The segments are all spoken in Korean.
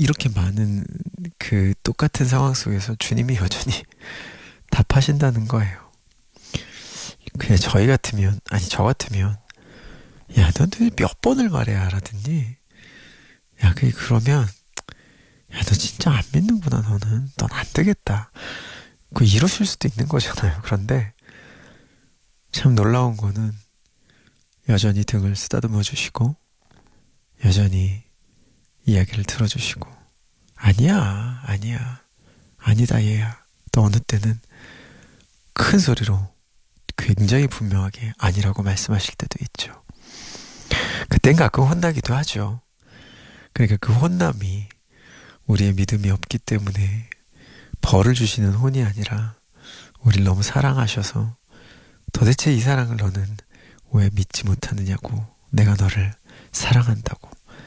이렇게 많은 그 똑같은 상황 속에서 주님이 여전히 답하신다는 거예요. 그냥 저희 같으면, 아니 저 같으면, 야, 넌 도대체 몇 번을 말해야 알아듣니? 야, 그러면, 야, 너 진짜 안 믿는구나, 너는. 넌 안 되겠다. 이러실 수도 있는 거잖아요. 그런데 참 놀라운 거는 여전히 등을 쓰다듬어 주시고, 여전히 이야기를 들어주시고, 아니야, 아니야, 아니다, 얘야. 또 어느 때는 큰 소리로 굉장히 분명하게 아니라고 말씀하실 때도 있죠. 그땐 가끔 혼나기도 하죠. 그러니까 그 혼남이 우리의 믿음이 없기 때문에 벌을 주시는 혼이 아니라 우리를 너무 사랑하셔서 도대체 이 사랑을 너는 왜 믿지 못하느냐고, 내가 너를 사랑한다고,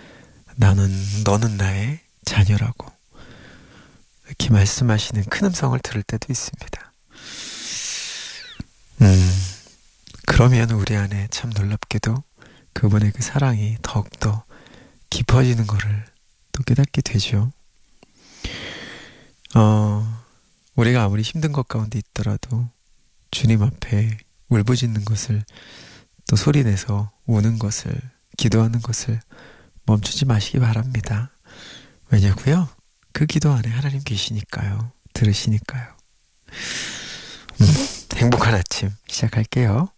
너는 나의 자녀라고 이렇게 말씀하시는 큰 음성을 들을 때도 있습니다. 그러면 우리 안에 참 놀랍게도 그분의 그 사랑이 더욱더 깊어지는 거를 또 깨닫게 되죠. 우리가 아무리 힘든 것 가운데 있더라도 주님 앞에 울부짖는 것을, 또 소리내서 우는 것을, 기도하는 것을 멈추지 마시기 바랍니다. 왜냐고요? 그 기도 안에 하나님 계시니까요. 들으시니까요. 행복한 아침 시작할게요.